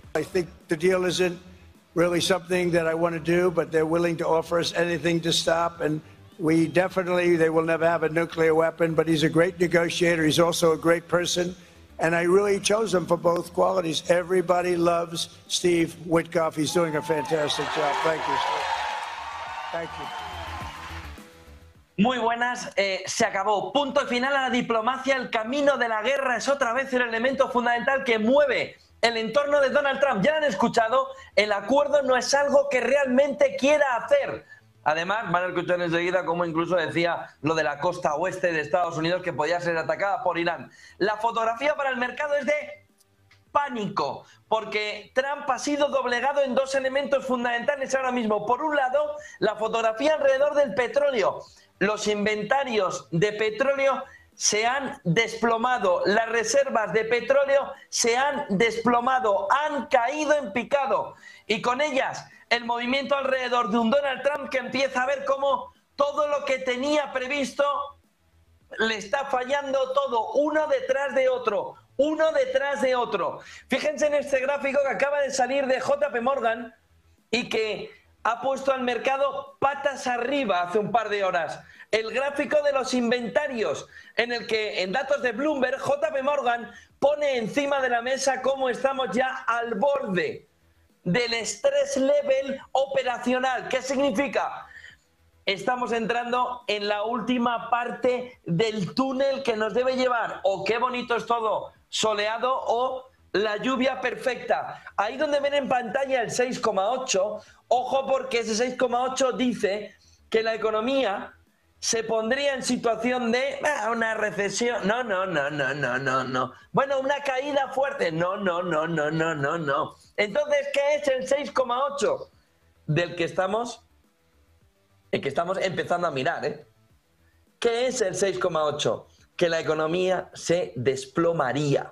I think the deal isn't really something that I want to do, but they're willing to offer us anything to stop. And we definitely, they will never have a nuclear weapon, but he's a great negotiator. He's also a great person. And I really chose him for both qualities. Everybody loves Steve Witkoff. He's doing a fantastic job. Thank you, Steve. Thank you. Muy buenas, se acabó. Punto final a la diplomacia. El camino de la guerra es otra vez el elemento fundamental que mueve el entorno de Donald Trump. Ya lo han escuchado, el acuerdo no es algo que realmente quiera hacer. Además, van a escuchar enseguida cómo incluso decía lo de la costa oeste de Estados Unidos que podía ser atacada por Irán. La fotografía para el mercado es de pánico, porque Trump ha sido doblegado en dos elementos fundamentales ahora mismo. Por un lado, la fotografía alrededor del petróleo. Los inventarios de petróleo se han desplomado, las reservas de petróleo se han desplomado, han caído en picado, y con ellas el movimiento alrededor de un Donald Trump que empieza a ver cómo todo lo que tenía previsto le está fallando todo, uno detrás de otro, uno detrás de otro. Fíjense en este gráfico que acaba de salir de JP Morgan y que ha puesto al mercado patas arriba hace un par de horas. El gráfico de los inventarios, en el que en datos de Bloomberg, JP Morgan pone encima de la mesa cómo estamos ya al borde del stress level operacional. ¿Qué significa? Estamos entrando en la última parte del túnel que nos debe llevar, o qué bonito es todo, soleado o la lluvia perfecta. Ahí donde ven en pantalla el 6,8, ojo porque ese 6,8 dice que la economía se pondría en situación de una recesión. No. Bueno, una caída fuerte. No. Entonces, ¿qué es el 6,8? Del que estamos empezando a mirar, ¿eh? ¿Qué es el 6,8? Que la economía se desplomaría.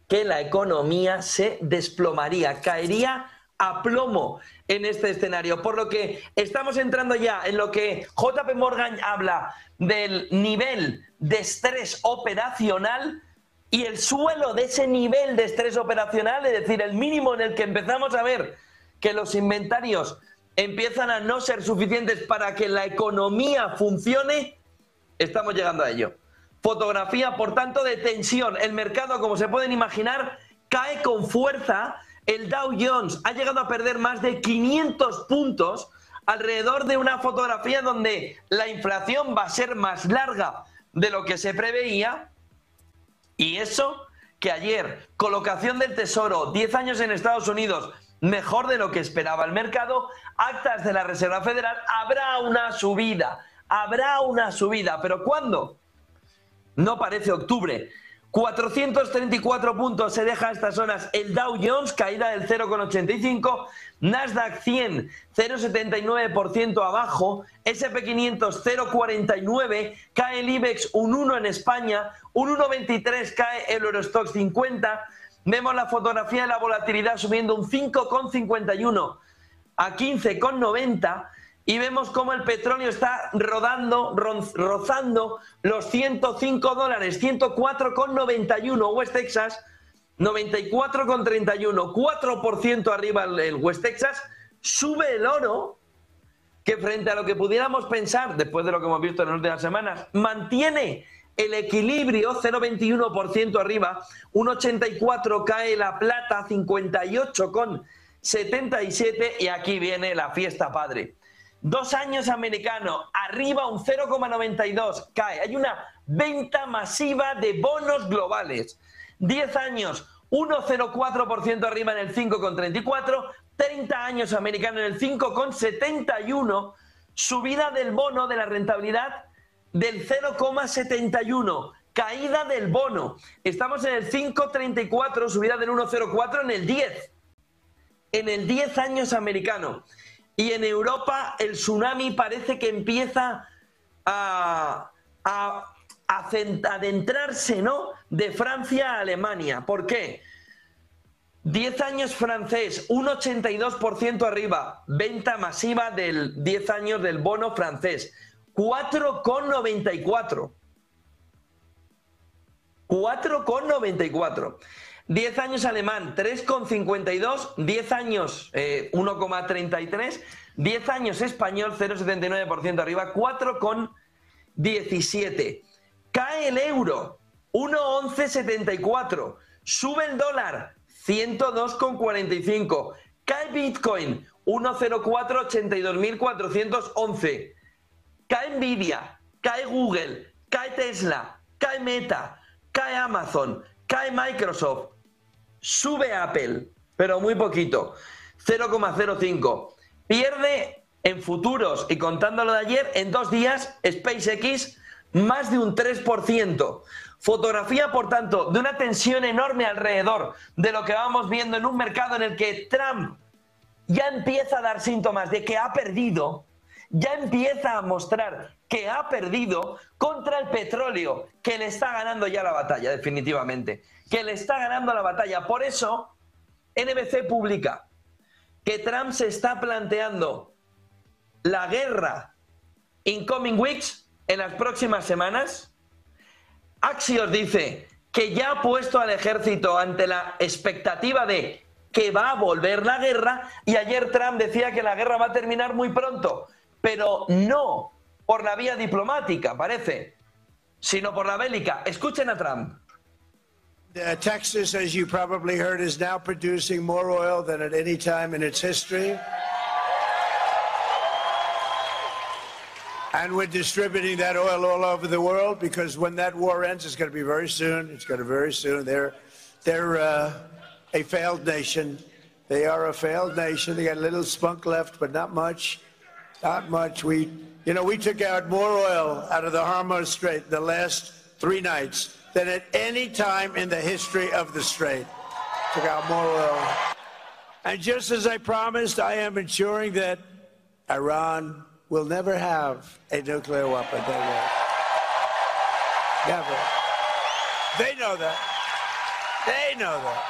Caería a plomo en este escenario, por lo que estamos entrando ya en lo que JP Morgan habla del nivel de estrés operacional, y el suelo de ese nivel de estrés operacional, es decir, el mínimo en el que empezamos a ver que los inventarios empiezan a no ser suficientes para que la economía funcione, estamos llegando a ello. Fotografía, por tanto, de tensión. El mercado, como se pueden imaginar, cae con fuerza. El Dow Jones ha llegado a perder más de 500 puntos alrededor de una fotografía donde la inflación va a ser más larga de lo que se preveía. Y eso que ayer, colocación del Tesoro, 10 años en Estados Unidos, mejor de lo que esperaba el mercado, actas de la Reserva Federal, habrá una subida. ¿Pero cuándo? No parece octubre. 434 puntos se deja a estas zonas el Dow Jones, caída del 0,85, Nasdaq 100, 0,79% abajo, S&P 500, 0,49, cae el IBEX un 1 en España, un 1,23 cae el Eurostoxx 50, vemos la fotografía de la volatilidad subiendo un 5,51 a 15,90, y vemos cómo el petróleo está rozando los $105, 104,91. West Texas, 94,31, 4% arriba el West Texas. Sube el oro, que frente a lo que pudiéramos pensar, después de lo que hemos visto en las últimas semanas, mantiene el equilibrio, 0,21% arriba, 1,84 cae la plata, 58,77, y aquí viene la fiesta padre. 2 años americano, arriba un 0,92, cae. Hay una venta masiva de bonos globales. 10 años, 1,04% arriba en el 5,34. 30 años americano en el 5,71. Subida del bono de la rentabilidad del 0,71. Caída del bono. Estamos en el 5,34, subida del 1,04 en el 10. En el 10 años americano. Y en Europa el tsunami parece que empieza a adentrarse, ¿no? De Francia a Alemania. ¿Por qué? 10 años francés, 1,82% arriba. Venta masiva del 10 años del bono francés. 4,94. 4,94. 10 años alemán, 3,52, 10 años 1,33, 10 años español, 0,79% arriba, 4,17. Cae el euro, 1,1174. Sube el dólar, 102,45. Cae Bitcoin, 1,0482.411. Cae Nvidia, cae Google, cae Tesla, cae Meta, cae Amazon, cae Microsoft. Sube Apple, pero muy poquito, 0,05. Pierde en futuros y contándolo de ayer, en 2 días, SpaceX más de un 3%. Fotografía, por tanto, de una tensión enorme alrededor de lo que vamos viendo en un mercado en el que Trump ya empieza a dar síntomas de que ha perdido, ya empieza a mostrar que ha perdido contra el petróleo, que le está ganando ya la batalla, definitivamente, que le está ganando la batalla. Por eso, NBC publica que Trump se está planteando la guerra in coming weeks, en las próximas semanas. Axios dice que ya ha puesto al ejército ante la expectativa de que va a volver la guerra, y ayer Trump decía que la guerra va a terminar muy pronto, pero no por la vía diplomática, parece, sino por la bélica. Escuchen a Trump. Texas, as you probably heard, is now producing more oil than at any time in its history. And we're distributing that oil all over the world, because when that war ends, it's going to be very soon. It's going to be very soon. They're a failed nation. They are a failed nation. They got a little spunk left, but not much. Not much. We took out more oil out of the Hormuz Strait the last 3 nights than at any time in the history of the Strait. Took out more oil. And just as I promised, I am ensuring that Iran will never have a nuclear weapon. They will. Never. They know that. They know that.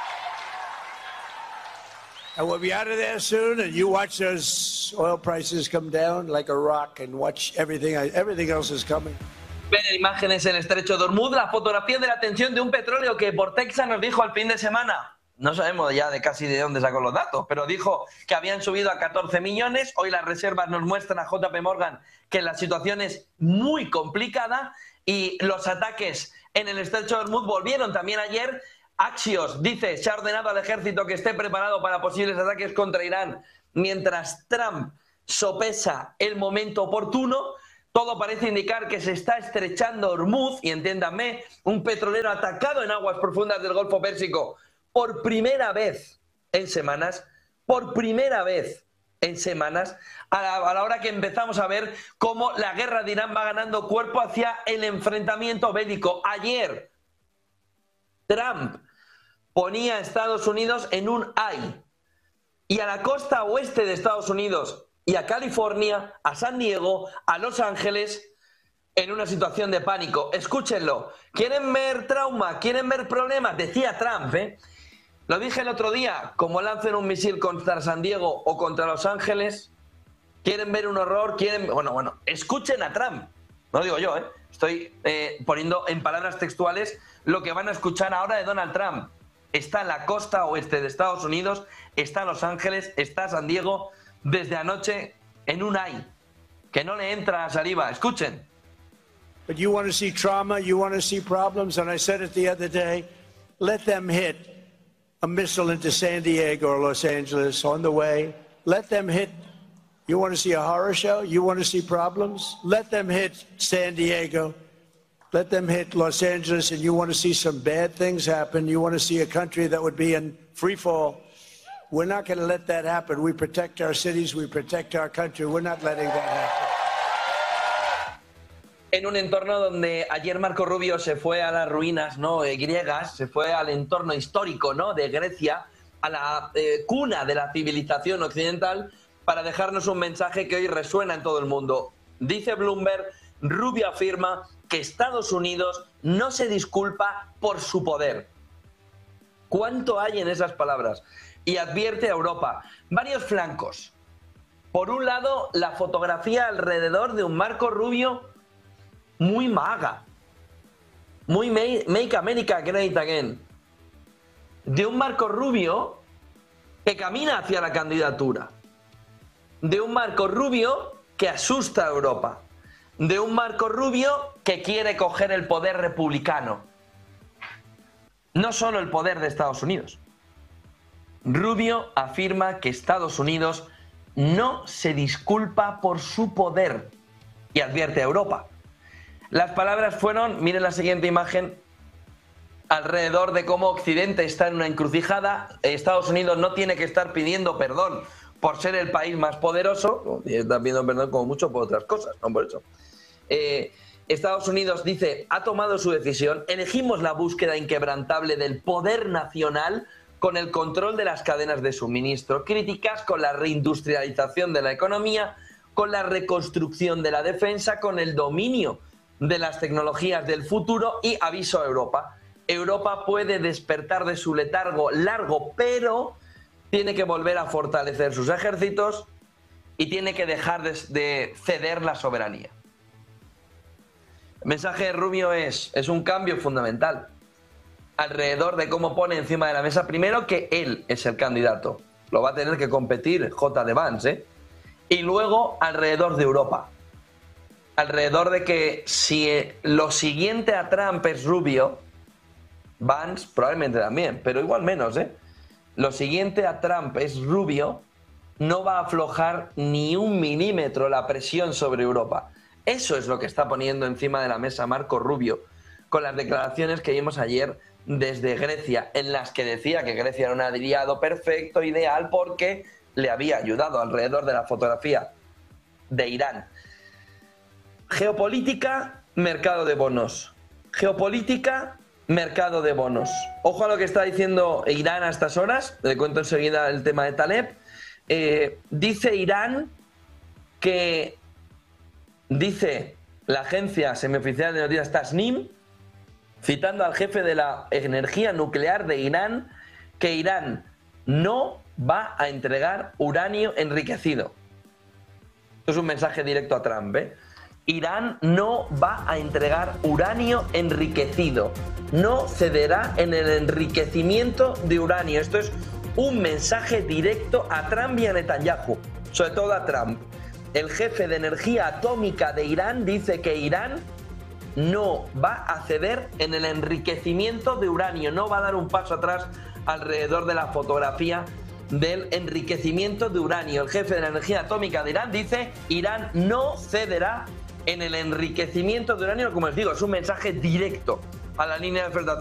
And we'll be out of there soon, and you watch those oil prices come down like a rock, and watch everything else is coming. Ven imágenes en el estrecho de Hormuz, la fotografía de la tensión de un petróleo que por Texas nos dijo el fin de semana. No sabemos ya de casi de dónde sacó los datos, pero dijo que habían subido a 14 millones. Hoy las reservas nos muestran a JP Morgan que la situación es muy complicada, y los ataques en el estrecho de Hormuz volvieron también ayer. Axios dice, se ha ordenado al ejército que esté preparado para posibles ataques contra Irán, mientras Trump sopesa el momento oportuno. Todo parece indicar que se está estrechando Hormuz, y entiéndanme, un petrolero atacado en aguas profundas del Golfo Pérsico por primera vez en semanas, a la hora que empezamos a ver cómo la guerra de Irán va ganando cuerpo hacia el enfrentamiento bélico. Ayer, Trump ponía a Estados Unidos en un ay, y a la costa oeste de Estados Unidos y a California, a San Diego, a Los Ángeles, en una situación de pánico. Escúchenlo. ¿Quieren ver trauma? ¿Quieren ver problemas? Decía Trump, Lo dije el otro día, como lancen un misil contra San Diego o contra Los Ángeles, ¿quieren ver un horror? Bueno, escuchen a Trump. No digo yo, Estoy poniendo en palabras textuales lo que van a escuchar ahora de Donald Trump. Está en la costa oeste de Estados Unidos, está Los Ángeles, está San Diego, desde anoche en un ay, que no le entra saliva. Escuchen. But you want to see trauma, you want to see problems, and I said it the other day, let them hit a missile into San Diego or Los Angeles on the way. Let them hit. You want to see a horror show? You want to see problems? Let them hit San Diego. Let them hit Los Angeles, and you want to see some bad things happen. You want to see a country that would be in free fall. We're not going to let that happen. We protect our cities. We protect our country. We're not letting that happen. En un entorno donde ayer Marco Rubio se fue a las ruinas griegas, se fue al entorno histórico de Grecia, a la cuna de la civilización occidental, para dejarnos un mensaje que hoy resuena en todo el mundo. Dice Bloomberg, Rubio afirma que Estados Unidos no se disculpa por su poder. ¿Cuánto hay en esas palabras? Y advierte a Europa varios flancos. Por un lado, la fotografía alrededor de un Marco Rubio muy MAGA, muy Make America Great Again. de un Marco Rubio que camina hacia la candidatura, de un Marco Rubio que asusta a Europa, de un Marco Rubio que quiere coger el poder republicano, no solo el poder de Estados Unidos. Rubio afirma que Estados Unidos no se disculpa por su poder y advierte a Europa. Las palabras fueron, miren la siguiente imagen, alrededor de cómo Occidente está en una encrucijada. Estados Unidos no tiene que estar pidiendo perdón por ser el país más poderoso, y está pidiendo perdón como mucho por otras cosas, no por eso. Estados Unidos dice, ha tomado su decisión, elegimos la búsqueda inquebrantable del poder nacional con el control de las cadenas de suministro, críticas con la reindustrialización de la economía, con la reconstrucción de la defensa, con el dominio de las tecnologías del futuro y aviso a Europa. Europa puede despertar de su letargo largo, pero tiene que volver a fortalecer sus ejércitos y tiene que dejar de ceder la soberanía. El mensaje de Rubio es un cambio fundamental alrededor de cómo pone encima de la mesa, primero, que él es el candidato. Lo va a tener que competir J.D. Vance, y luego alrededor de Europa. Alrededor de que si lo siguiente a Trump es Rubio, Vance probablemente también, pero igual menos, lo siguiente a Trump es Rubio, no va a aflojar ni un milímetro la presión sobre Europa. Eso es lo que está poniendo encima de la mesa Marco Rubio, con las declaraciones que vimos ayer desde Grecia, en las que decía que Grecia era un aliado perfecto, ideal, porque le había ayudado alrededor de la fotografía de Irán. Geopolítica, mercado de bonos. Geopolítica, mercado de bonos. Ojo a lo que está diciendo Irán a estas horas. Le cuento enseguida el tema de Taleb. Dice Irán que, dice la agencia semioficial de noticias Tasnim, citando al jefe de la energía nuclear de Irán, que Irán no va a entregar uranio enriquecido. Esto es un mensaje directo a Trump, Irán no va a entregar uranio enriquecido. No cederá en el enriquecimiento de uranio. Esto es un mensaje directo a Trump y a Netanyahu, sobre todo a Trump. El jefe de energía atómica de Irán dice que Irán no va a ceder en el enriquecimiento de uranio, no va a dar un paso atrás alrededor de la fotografía del enriquecimiento de uranio. El jefe de la energía atómica de Irán dice Irán no cederá en el enriquecimiento de uranio. Como les digo, es un mensaje directo a la línea de flotación